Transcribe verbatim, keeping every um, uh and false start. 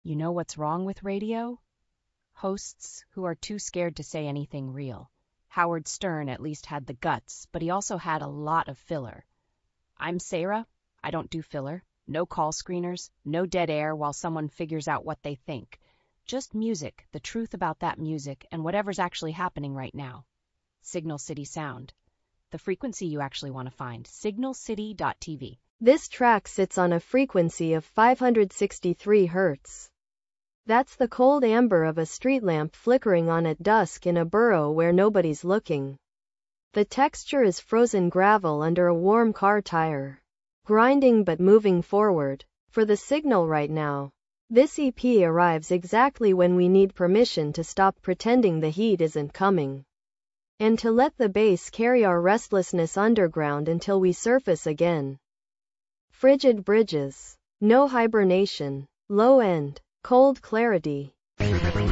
You know what's wrong with radio? Hosts who are too scared to say anything real. Howard Stern at least had the guts, but he also had a lot of filler. I'm Sarah. I don't do filler. No call screeners, no dead air while someone figures out what they think. Just music, the truth about that music, and whatever's actually happening right now. Signal City Sound. The frequency you actually want to find, signal city dot t v. This track sits on a frequency of five hundred sixty-three hertz. That's the cold amber of a street lamp flickering on at dusk in a borough where nobody's looking. The texture is frozen gravel under a warm car tire. Grinding but moving forward. For the signal right now. This E P arrives exactly when we need permission to stop pretending the heat isn't coming. And to let the bass carry our restlessness underground until we surface again. Frigid bridges. No hibernation. Low end. Cold clarity.